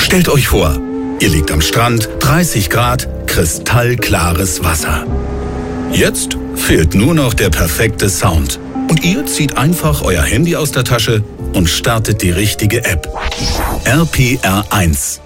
Stellt euch vor, ihr liegt am Strand, 30 Grad, kristallklares Wasser. Jetzt fehlt nur noch der perfekte Sound. Und ihr zieht einfach euer Handy aus der Tasche und startet die richtige App. RPR1.